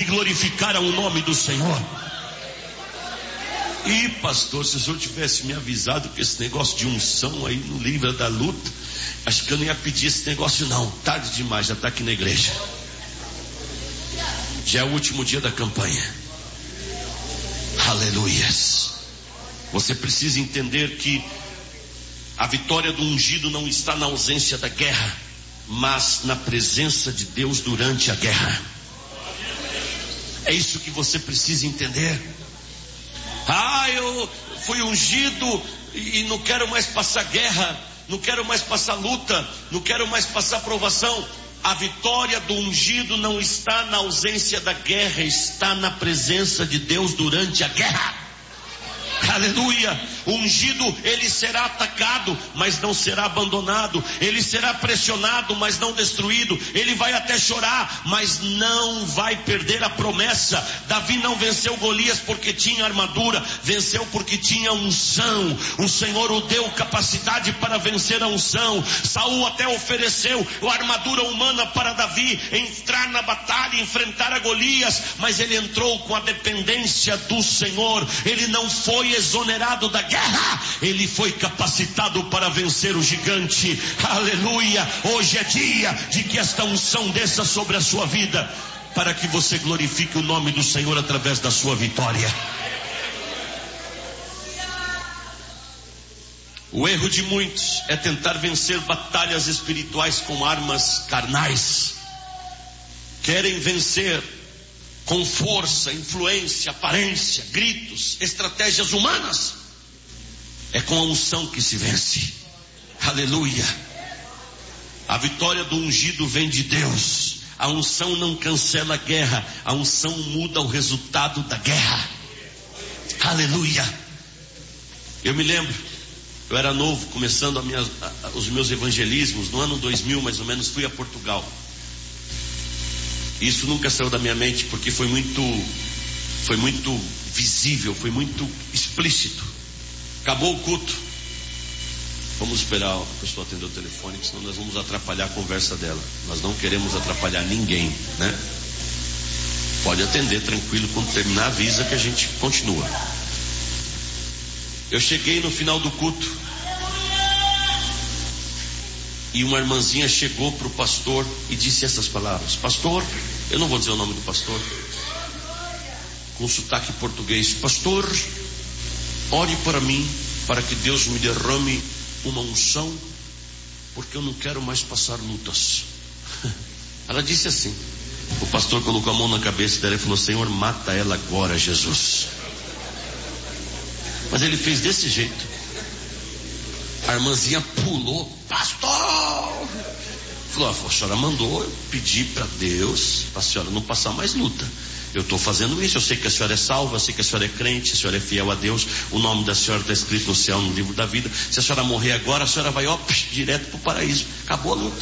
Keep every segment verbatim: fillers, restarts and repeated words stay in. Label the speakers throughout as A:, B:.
A: glorificaram o nome do Senhor. E pastor, se o senhor tivesse me avisado que esse negócio de unção aí no livro da luta, acho que eu não ia pedir esse negócio não. Tarde demais, já está aqui na igreja. Já é o último dia da campanha. Aleluias. Você precisa entender que a vitória do ungido não está na ausência da guerra, mas na presença de Deus durante a guerra. É isso que você precisa entender. Ah, eu fui ungido e não quero mais passar guerra, não quero mais passar luta, não quero mais passar provação. A vitória do ungido não está na ausência da guerra, está na presença de Deus durante a guerra. Aleluia. O ungido, ele será atacado, mas não será abandonado. Ele será pressionado, mas não destruído. Ele vai até chorar, mas não vai perder a promessa. Davi não venceu Golias porque tinha armadura, venceu porque tinha unção. O Senhor o deu capacidade para vencer a unção. Saul até ofereceu a armadura humana para Davi entrar na batalha e enfrentar a Golias, mas ele entrou com a dependência do Senhor. Ele não foi exonerado da guerra, ele foi capacitado para vencer o gigante. Aleluia. Hoje é dia de que esta unção desça sobre a sua vida, para que você glorifique o nome do Senhor através da sua vitória. O erro de muitos é tentar vencer batalhas espirituais com armas carnais. Querem vencer com força, influência, aparência, gritos, estratégias humanas. É com a unção que se vence. Aleluia. A vitória do ungido vem de Deus. A unção não cancela a guerra, a unção muda o resultado da guerra. Aleluia. Eu me lembro, eu era novo, começando a minha, a, os meus evangelismos, no ano dois mil mais ou menos, fui a Portugal. Isso nunca saiu da minha mente, porque foi muito, foi muito visível, foi muito explícito. Acabou o culto. Vamos esperar a pessoa atender o telefone, senão nós vamos atrapalhar a conversa dela. Nós não queremos atrapalhar ninguém, né? Pode atender tranquilo, quando terminar avisa que a gente continua. Eu cheguei no final do culto e uma irmãzinha chegou para o pastor e disse essas palavras: pastor, eu não vou dizer o nome do pastor, com sotaque português: pastor, ore para mim, para que Deus me derrame uma unção, porque eu não quero mais passar lutas. Ela disse assim. O pastor colocou a mão na cabeça dela e falou: Senhor, mata ela agora, Jesus. Mas ele fez desse jeito. A irmãzinha pulou: pastor! Falou: a senhora mandou eu pedir para Deus para a senhora não passar mais luta. Eu estou fazendo isso, eu sei que a senhora é salva, eu sei que a senhora é crente, a senhora é fiel a Deus, o nome da senhora está escrito no céu, no livro da vida. Se a senhora morrer agora, a senhora vai ó, psh, direto para o paraíso. Acabou a luta.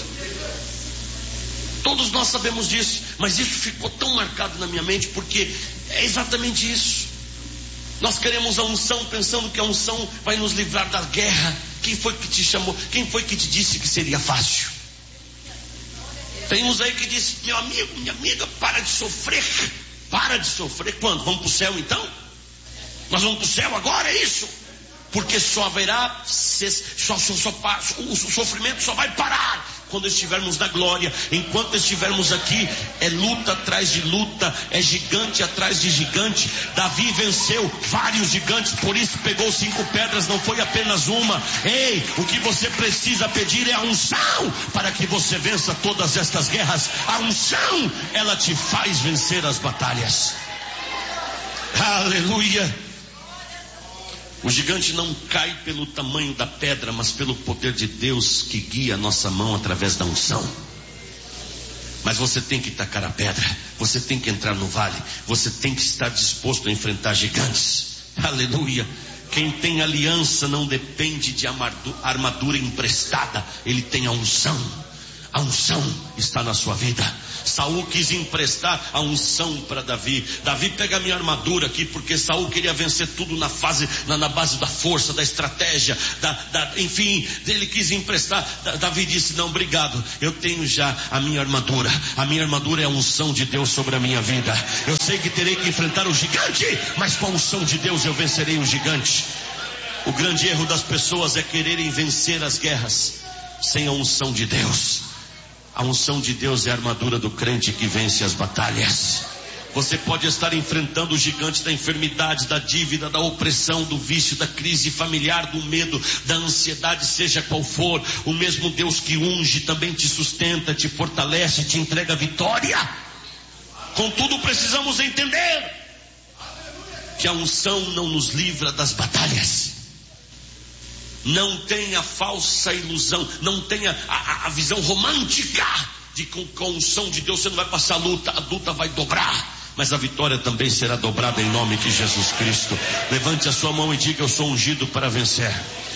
A: Todos nós sabemos disso, mas isso ficou tão marcado na minha mente, porque é exatamente isso. Nós queremos a unção pensando que a unção vai nos livrar da guerra. Quem foi que te chamou? Quem foi que te disse que seria fácil? Tem uns aí que diz: meu amigo, minha amiga, para de sofrer. Para de sofrer. Quando? Vamos para o céu então? Nós vamos para o céu agora, é isso? Porque só haverá, só, só, só, o sofrimento só vai parar quando estivermos na glória. Enquanto estivermos aqui, é luta atrás de luta, é gigante atrás de gigante. Davi venceu vários gigantes, por isso pegou cinco pedras, não foi apenas uma. Ei, o que você precisa pedir é a unção, para que você vença todas estas guerras. A unção, ela te faz vencer as batalhas. Aleluia. O gigante não cai pelo tamanho da pedra, mas pelo poder de Deus que guia a nossa mão através da unção. Mas você tem que tacar a pedra, você tem que entrar no vale, você tem que estar disposto a enfrentar gigantes. Aleluia. Quem tem aliança não depende de armadura emprestada, ele tem a unção. A unção está na sua vida. Saul quis emprestar a unção para Davi. Davi, pega a minha armadura aqui, porque Saul queria vencer tudo na fase, na, na base da força, da estratégia, da, da, enfim, ele quis emprestar. Davi disse: não, obrigado, eu tenho já a minha armadura. A minha armadura é a unção de Deus sobre a minha vida. Eu sei que terei que enfrentar o gigante, mas com a unção de Deus eu vencerei o gigante. O grande erro das pessoas é quererem vencer as guerras sem a unção de Deus. A unção de Deus é a armadura do crente que vence as batalhas. Você pode estar enfrentando o gigante da enfermidade, da dívida, da opressão, do vício, da crise familiar, do medo, da ansiedade, seja qual for. O mesmo Deus que unge também te sustenta, te fortalece, te entrega a vitória. Contudo, precisamos entender que a unção não nos livra das batalhas. Não tenha falsa ilusão, não tenha a, a, a visão romântica de que com a unção de Deus você não vai passar a luta, a luta vai dobrar, mas a vitória também será dobrada em nome de Jesus Cristo. Levante a sua mão e diga: eu sou ungido para vencer.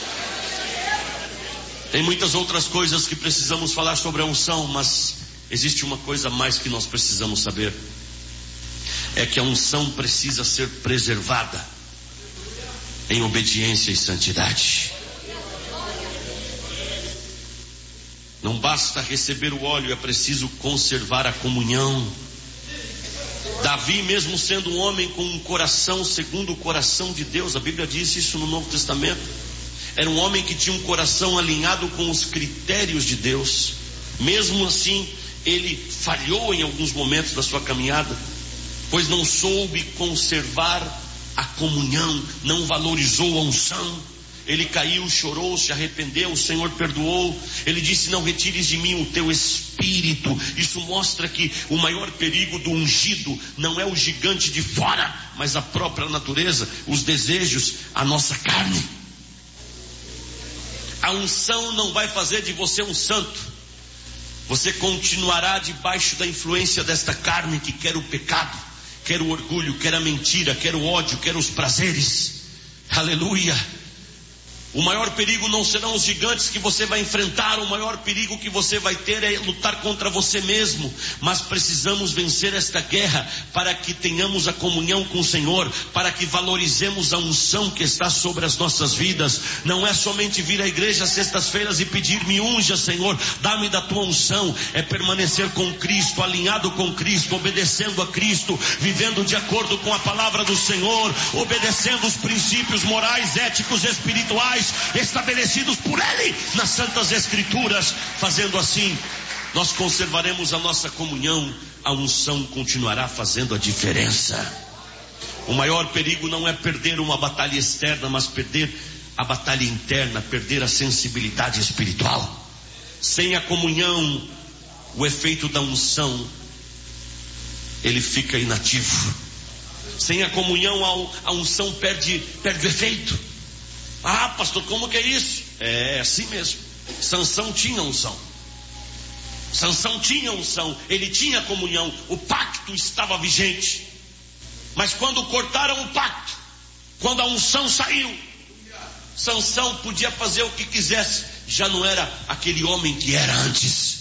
A: Tem muitas outras coisas que precisamos falar sobre a unção, mas existe uma coisa a mais que nós precisamos saber: é que a unção precisa ser preservada em obediência e santidade. Não basta receber o óleo, é preciso conservar a comunhão. Davi, mesmo sendo um homem com um coração segundo o coração de Deus, a Bíblia diz isso no Novo Testamento, era um homem que tinha um coração alinhado com os critérios de Deus. Mesmo assim, ele falhou em alguns momentos da sua caminhada, pois não soube conservar a comunhão, não valorizou a unção. Ele caiu, chorou, se arrependeu, o Senhor perdoou. Ele disse: não retires de mim o teu espírito. Isso mostra que o maior perigo do ungido não é o gigante de fora, mas a própria natureza, os desejos, a nossa carne. A unção não vai fazer de você um santo. Você continuará debaixo da influência desta carne que quer o pecado, quer o orgulho, quer a mentira, quer o ódio, quer os prazeres. Aleluia. O maior perigo não serão os gigantes que você vai enfrentar. O maior perigo que você vai ter é lutar contra você mesmo. Mas precisamos vencer esta guerra para que tenhamos a comunhão com o Senhor, para que valorizemos a unção que está sobre as nossas vidas. Não é somente vir à igreja às sextas-feiras e pedir: me unja, Senhor, dá-me da tua unção. É permanecer com Cristo, alinhado com Cristo, obedecendo a Cristo, vivendo de acordo com a palavra do Senhor, obedecendo os princípios morais, éticos, espirituais estabelecidos por Ele nas Santas Escrituras. Fazendo assim, nós conservaremos a nossa comunhão. A unção continuará fazendo a diferença. O maior perigo não é perder uma batalha externa, mas perder a batalha interna, perder a sensibilidade espiritual. Sem a comunhão, o efeito da unção, ele fica inativo. Sem a comunhão, a unção perde, perde o efeito. Ah, pastor, como que é isso? É assim mesmo. Sansão tinha unção. Sansão tinha unção. Ele tinha comunhão. O pacto estava vigente. Mas quando cortaram o pacto, quando a unção saiu, Sansão podia fazer o que quisesse. Já não era aquele homem que era antes.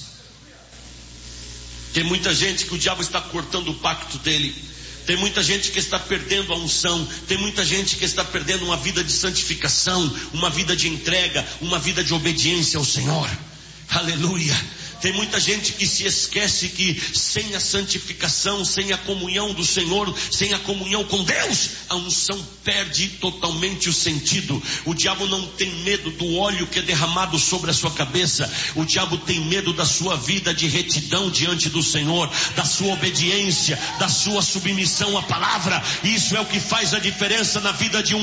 A: Tem muita gente que o diabo está cortando o pacto dele. Tem muita gente que está perdendo a unção. Tem muita gente que está perdendo uma vida de santificação, uma vida de entrega, uma vida de obediência ao Senhor. Aleluia. Tem muita gente que se esquece que sem a santificação, sem a comunhão do Senhor, sem a comunhão com Deus, a unção perde totalmente o sentido. O diabo não tem medo do óleo que é derramado sobre a sua cabeça. O diabo tem medo da sua vida de retidão diante do Senhor, da sua obediência, da sua submissão à palavra. Isso é o que faz a diferença na vida de um